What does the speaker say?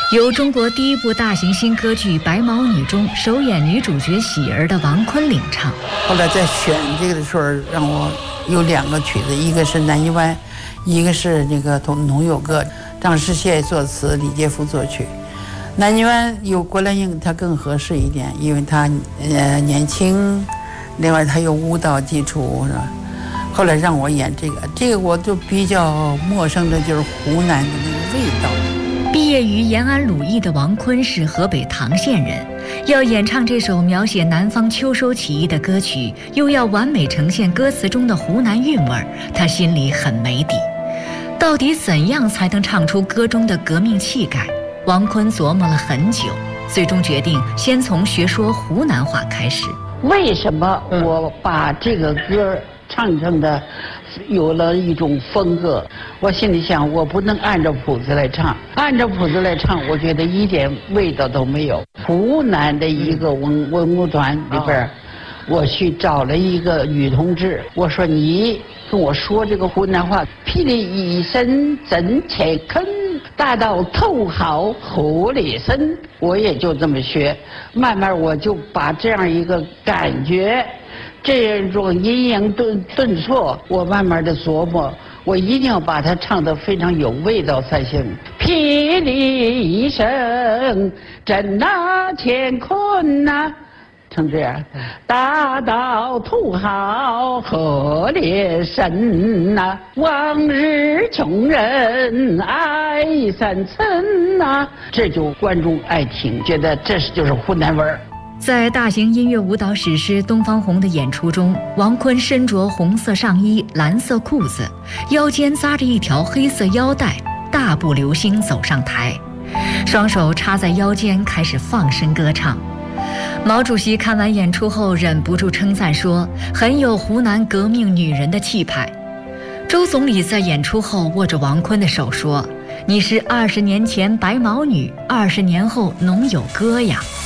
由中国第一部大型新歌剧《白毛女》中首演女主角喜儿的王坤领唱。 后来在选这个的时候，让我有2个曲子，一个是《南泥湾》，一个是那个《农友歌》，张世谢作词，李介甫作曲。南泥湾有郭兰英，她更合适一点，因为她年轻，另外她有舞蹈基础，是吧？后来让我演这个我就比较陌生的，就是湖南的那个味道。 毕业于延安鲁艺的王坤是河北唐县人，要演唱这首描写南方秋收起义的歌曲，又要完美呈现歌词中的湖南韵味儿，他心里很没底。到底怎样才能唱出歌中的革命气概？王坤琢磨了很久，最终决定先从学说湖南话开始。 为什么我把这个歌唱成的有了一种风格？我心里想，我不能按照谱子来唱，按照谱子来唱，我觉得一点味道都没有。湖南的一个文工团里边，我去找了一个女同志，我说你跟我说这个湖南话，霹雳一声震乾坤，大到头号河里深，我也就这么学，慢慢我就把这样一个感觉。这种阴阳顿挫，我慢慢的琢磨，我一定要把它唱得非常有味道才行。霹雳一声震那乾坤呐，成这样，大到土豪河里深呐，往日穷人爱三层呐，这就观众爱听，觉得这就是湖南味儿。 在大型音乐舞蹈史诗《东方红》的演出中，王坤身着红色上衣、蓝色裤子，腰间扎着一条黑色腰带，大步流星走上台，双手插在腰间，开始放声歌唱。毛主席看完演出后忍不住称赞说，很有湖南革命女人的气派。周总理在演出后握着王坤的手说，你是20年前白毛女，20年后农友歌呀。